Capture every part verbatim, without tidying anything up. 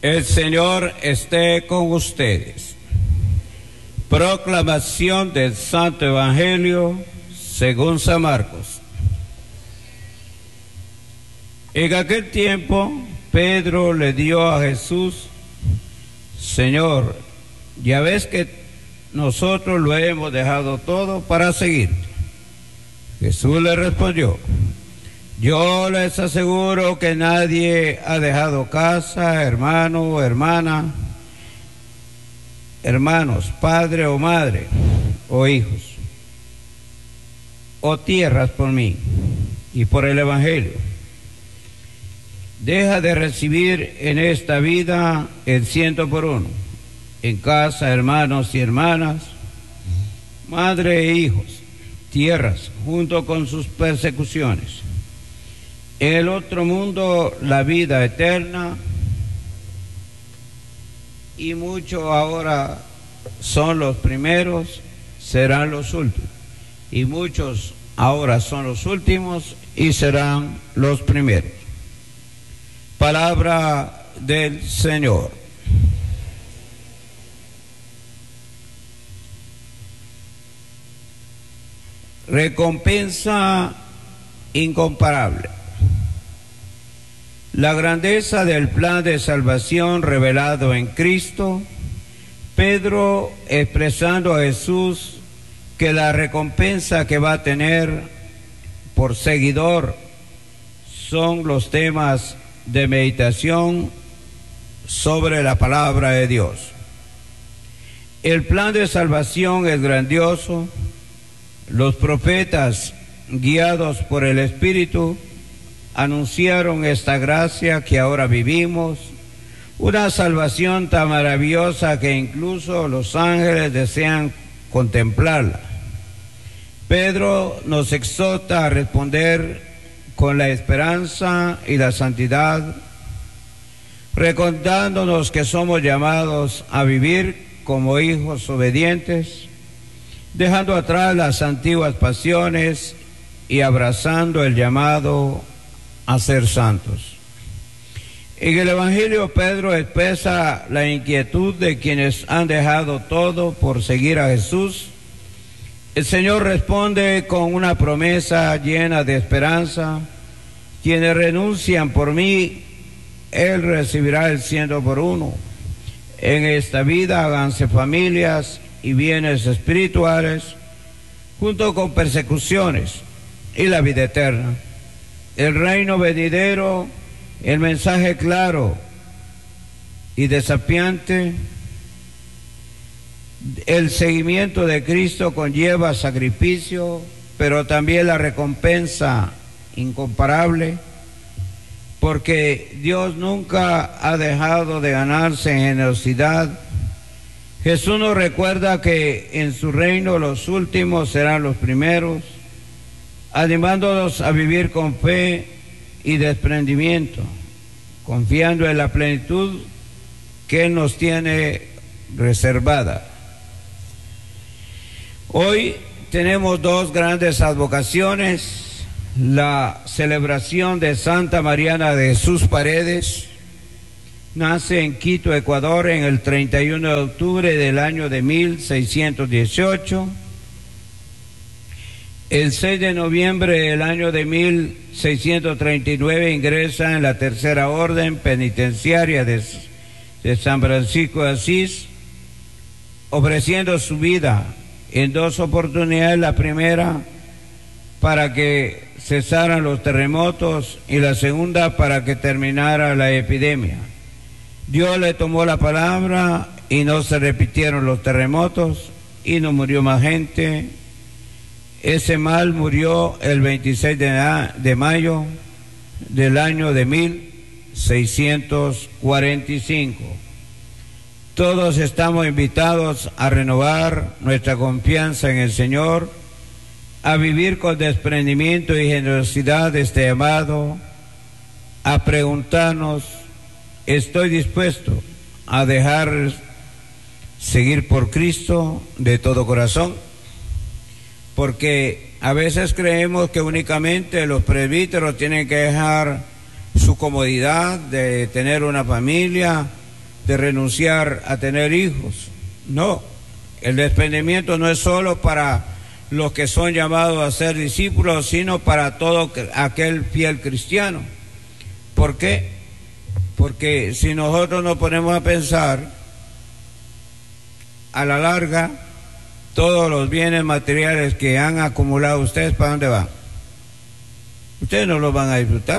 El Señor esté con ustedes. Proclamación del Santo Evangelio según San Marcos. En aquel tiempo, Pedro le dio a Jesús: Señor, ya ves que nosotros lo hemos dejado todo para seguirte. Jesús le respondió: yo les aseguro que nadie ha dejado casa, hermano, hermana, hermanos, padre o madre, o hijos, o tierras por mí y por el Evangelio. Deja de recibir en esta vida el ciento por uno, en casa, hermanos y hermanas, madre e hijos, tierras, junto con sus persecuciones. En el otro mundo, la vida eterna, y muchos ahora son los primeros, serán los últimos, y muchos ahora son los últimos y serán los primeros. Palabra del Señor. Recompensa incomparable. La grandeza del plan de salvación revelado en Cristo. Pedro, expresando a Jesús que la recompensa que va a tener por seguidor son los temas de meditación sobre la palabra de Dios. El plan de salvación es grandioso. Los profetas, guiados por el Espíritu, anunciaron esta gracia que ahora vivimos, una salvación tan maravillosa que incluso los ángeles desean contemplarla. Pedro nos exhorta a responder con la esperanza y la santidad, recordándonos que somos llamados a vivir como hijos obedientes, dejando atrás las antiguas pasiones y abrazando el llamado a ser santos. En el Evangelio, Pedro expresa la inquietud de quienes han dejado todo por seguir a Jesús. El Señor responde con una promesa llena de esperanza: quienes renuncian por mí, Él recibirá el ciento por uno. En esta vida háganse familias y bienes espirituales, junto con persecuciones y la vida eterna. El reino venidero, el mensaje claro y desafiante. El seguimiento de Cristo conlleva sacrificio, pero también la recompensa incomparable, porque Dios nunca ha dejado de ganarse en generosidad. Jesús nos recuerda que en su reino los últimos serán los primeros, animándonos a vivir con fe y desprendimiento, confiando en la plenitud que Él nos tiene reservada. Hoy tenemos dos grandes advocaciones: la celebración de Santa Mariana de Jesús Paredes. Nace en Quito, Ecuador, en el treinta y uno de octubre del año de mil seiscientos dieciocho. El seis de noviembre del año de mil seiscientos treinta y nueve ingresa en la tercera orden penitenciaria de, de San Francisco de Asís, ofreciendo su vida en dos oportunidades: la primera para que cesaran los terremotos y la segunda para que terminara la epidemia. Dios le tomó la palabra y no se repitieron los terremotos y no murió más gente. Ese mal murió el veintiséis de mayo del año de mil seiscientos cuarenta y cinco. Todos estamos invitados a renovar nuestra confianza en el Señor, a vivir con desprendimiento y generosidad este llamado, a preguntarnos: ¿estoy dispuesto a dejar seguir por Cristo de todo corazón? Porque a veces creemos que únicamente los presbíteros tienen que dejar su comodidad de tener una familia de renunciar a tener hijos. No, el desprendimiento no es solo para los que son llamados a ser discípulos, sino para todo aquel fiel cristiano. ¿Por qué? Porque si nosotros nos ponemos a pensar, a la larga, todos los bienes materiales que han acumulado ustedes, ¿para dónde van? Ustedes no los van a disfrutar.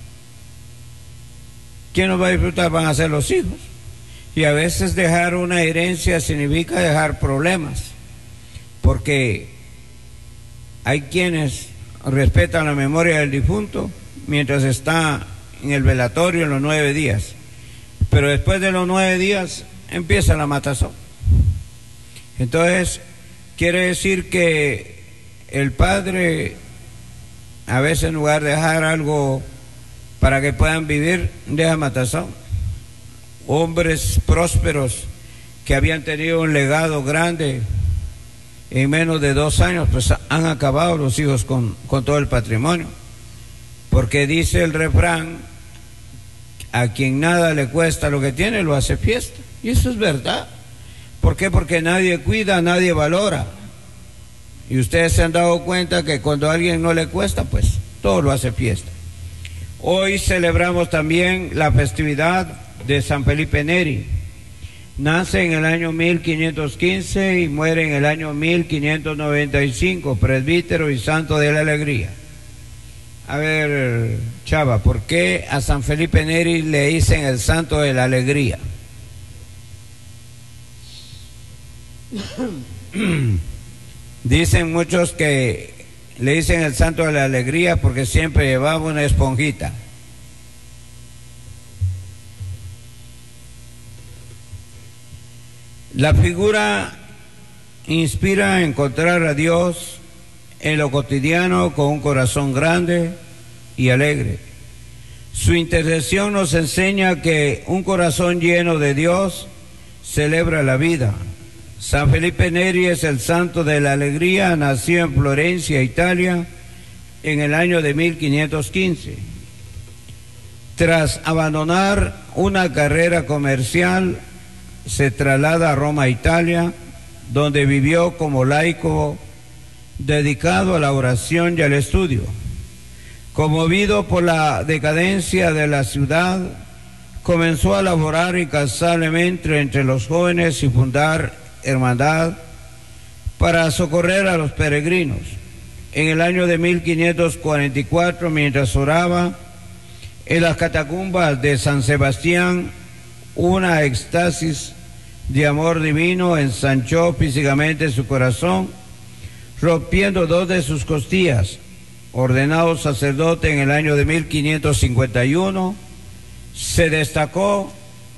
¿Quién los va a disfrutar? Van a ser los hijos. Y a veces dejar una herencia significa dejar problemas, porque hay quienes respetan la memoria del difunto mientras está en el velatorio en los nueve días, pero después de los nueve días empieza la matazón. Entonces quiere decir que el padre, a veces en lugar de dejar algo para que puedan vivir, deja matazón. Hombres prósperos que habían tenido un legado grande, en menos de dos años pues han acabado los hijos con, con todo el patrimonio, porque dice el refrán: a quien nada le cuesta lo que tiene, lo hace fiesta. Y eso es verdad. ¿Por qué? Porque nadie cuida, nadie valora. Y ustedes se han dado cuenta que cuando a alguien no le cuesta, pues todo lo hace fiesta. Hoy celebramos también la festividad de San Felipe Neri. Nace en el año mil quinientos quince y muere en el año mil quinientos noventa y cinco, presbítero y santo de la alegría. A ver, Chava, ¿por qué a San Felipe Neri le dicen el santo de la alegría? Dicen muchos que le dicen el santo de la alegría porque siempre llevaba una esponjita. La figura inspira a encontrar a Dios en lo cotidiano con un corazón grande y alegre. Su intercesión nos enseña que un corazón lleno de Dios celebra la vida. San Felipe Neri es el santo de la alegría, nació en Florencia, Italia, en el año de mil quinientos quince. Tras abandonar una carrera comercial, se traslada a Roma, Italia, donde vivió como laico dedicado a la oración y al estudio. Conmovido por la decadencia de la ciudad, comenzó a laborar incansablemente entre los jóvenes y fundar hermandad para socorrer a los peregrinos. En el año de mil quinientos cuarenta y cuatro, mientras oraba en las catacumbas de San Sebastián, una éxtasis de amor divino ensanchó físicamente su corazón, rompiendo dos de sus costillas. Ordenado sacerdote en el año de mil quinientos cincuenta y uno, se destacó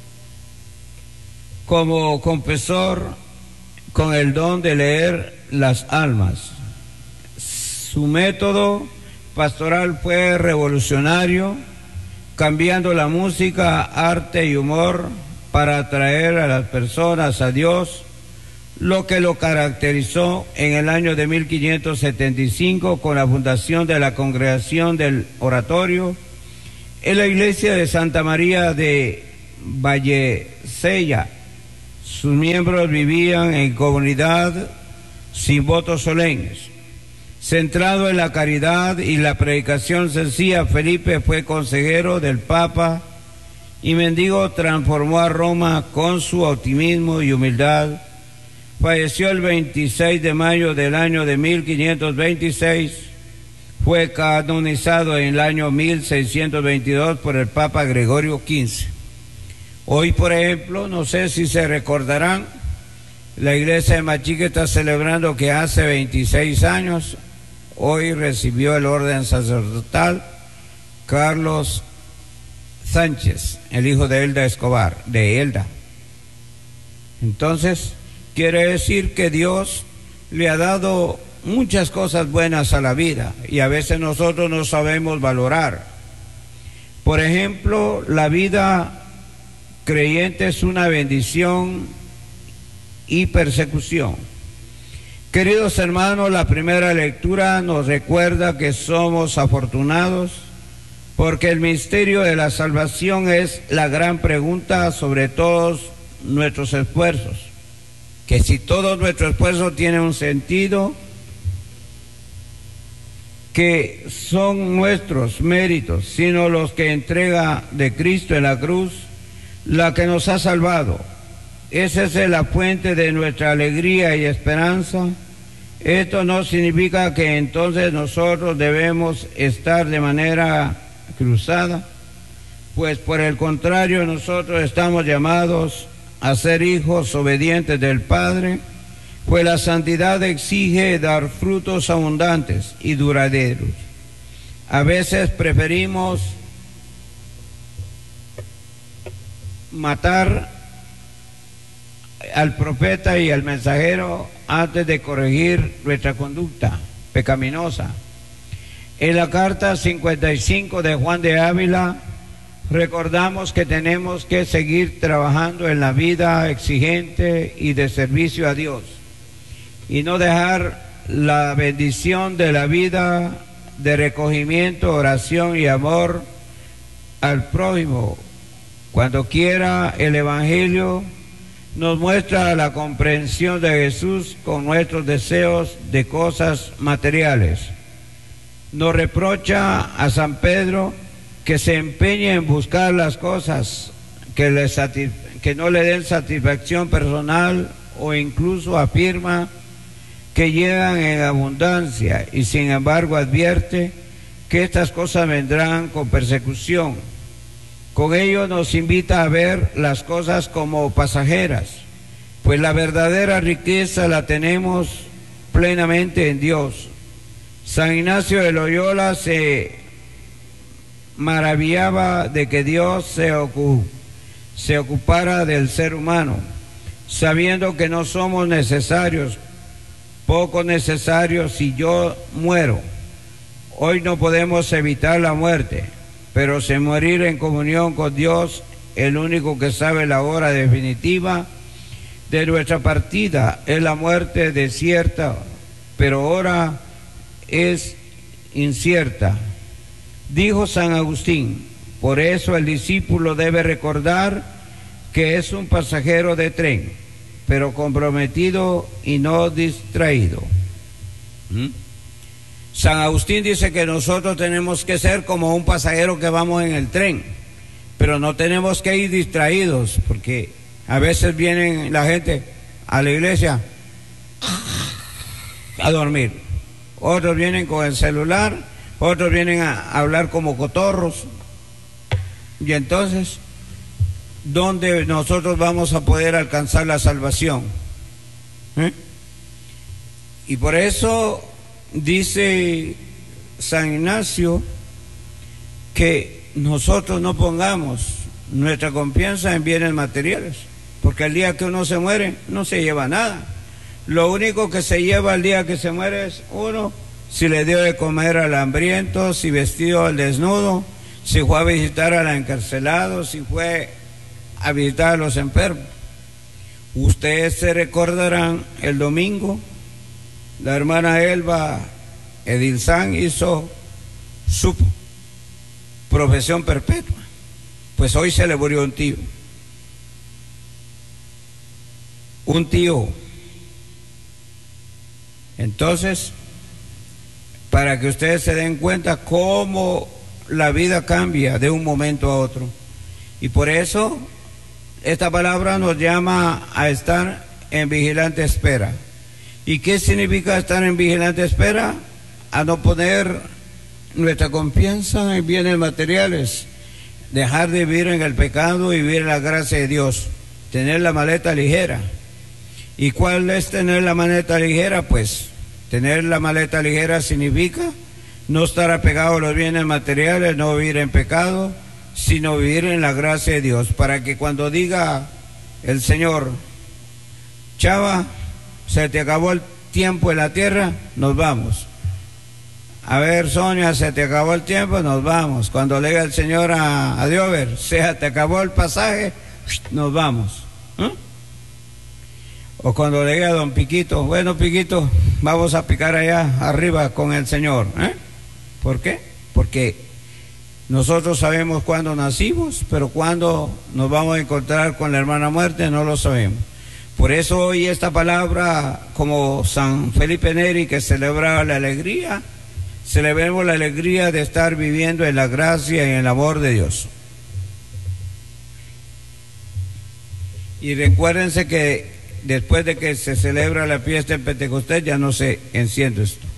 como confesor con el don de leer las almas. Su método pastoral fue revolucionario, cambiando la música, arte y humor para atraer a las personas a Dios, lo que lo caracterizó en el año de mil quinientos setenta y cinco con la fundación de la Congregación del Oratorio en la iglesia de Santa María de Vallecella. Sus miembros vivían en comunidad sin votos solemnes. Centrado en la caridad y la predicación sencilla, Felipe fue consejero del Papa y mendigo transformó a Roma con su optimismo y humildad. Falleció el veintiséis de mayo del año de mil quinientos veintiséis. Fue canonizado en el año mil seiscientos veintidós por el Papa Gregorio quince. Hoy, por ejemplo, no sé si se recordarán, la iglesia de Machique está celebrando que hace veintiséis años, hoy recibió el orden sacerdotal Carlos Sánchez, el hijo de Elda Escobar, de Elda. Entonces, quiere decir que Dios le ha dado muchas cosas buenas a la vida y a veces nosotros no sabemos valorar. Por ejemplo, la vida creyente es una bendición y persecución. Queridos hermanos, la primera lectura nos recuerda que somos afortunados porque el misterio de la salvación es la gran pregunta sobre todos nuestros esfuerzos, que si todo nuestro esfuerzo tiene un sentido, que son nuestros méritos, sino los que entrega de Cristo en la cruz, la que nos ha salvado. Esa es la fuente de nuestra alegría y esperanza. Esto no significa que entonces nosotros debemos estar de manera cruzada, pues por el contrario nosotros estamos llamados a ser hijos obedientes del Padre, pues la santidad exige dar frutos abundantes y duraderos. A veces preferimos matar al profeta y al mensajero antes de corregir nuestra conducta pecaminosa. En la carta cincuenta y cinco de Juan de Ávila recordamos que tenemos que seguir trabajando en la vida exigente y de servicio a Dios y no dejar la bendición de la vida de recogimiento, oración y amor al prójimo. Cuando quiera el Evangelio nos muestra la comprensión de Jesús con nuestros deseos de cosas materiales. Nos reprocha a San Pedro que se empeñe en buscar las cosas que, le que no le den satisfacción personal, o incluso afirma que llegan en abundancia, y sin embargo advierte que estas cosas vendrán con persecución. Con ello nos invita a ver las cosas como pasajeras, pues la verdadera riqueza la tenemos plenamente en Dios. San Ignacio de Loyola se maravillaba de que Dios se, ocu se ocupara del ser humano, sabiendo que no somos necesarios, poco necesarios. Si yo muero, hoy no podemos evitar la muerte, pero sin morir en comunión con Dios, el único que sabe la hora definitiva de nuestra partida es la muerte desierta, pero ahora es incierta. Dijo San Agustín, por eso el discípulo debe recordar que es un pasajero de tren, pero comprometido y no distraído. ¿Mm? San Agustín dice que nosotros tenemos que ser como un pasajero que vamos en el tren, pero no tenemos que ir distraídos, porque a veces vienen la gente a la iglesia a dormir, otros vienen con el celular, otros vienen a hablar como cotorros, y entonces, ¿dónde nosotros vamos a poder alcanzar la salvación? ¿Eh? Y por eso dice San Ignacio que nosotros no pongamos nuestra confianza en bienes materiales, porque el día que uno se muere no se lleva nada. Lo único que se lleva el día que se muere es uno, si le dio de comer al hambriento, si vestido al desnudo, si fue a visitar al encarcelado, si fue a visitar a los enfermos. Ustedes se recordarán el domingo, la hermana Elba Edilzán hizo su profesión perpetua. Pues hoy se le murió un tío. Un tío. Entonces, para que ustedes se den cuenta cómo la vida cambia de un momento a otro. Y por eso esta palabra nos llama a estar en vigilante espera. ¿Y qué significa estar en vigilante espera? A no poner nuestra confianza en bienes materiales, dejar de vivir en el pecado y vivir en la gracia de Dios, tener la maleta ligera. ¿Y cuál es tener la maleta ligera? Pues tener la maleta ligera significa no estar apegado a los bienes materiales, no vivir en pecado, sino vivir en la gracia de Dios, para que cuando diga el Señor, Chava, se te acabó el tiempo en la tierra, nos vamos. A ver, Sonia, se te acabó el tiempo, nos vamos. Cuando le diga el Señor a, a Diover, se te acabó el pasaje, nos vamos. ¿Eh? O cuando le diga a don Piquito, bueno, Piquito, vamos a picar allá arriba con el Señor. ¿Eh? ¿Por qué? Porque Nosotros sabemos cuándo nacimos, pero cuándo nos vamos a encontrar con la hermana muerte no lo sabemos. Por eso hoy esta palabra, como San Felipe Neri, que celebraba la alegría, celebremos la alegría de estar viviendo en la gracia y en el amor de Dios. Y recuérdense que después de que se celebra la fiesta en Pentecostés ya no se enciende esto.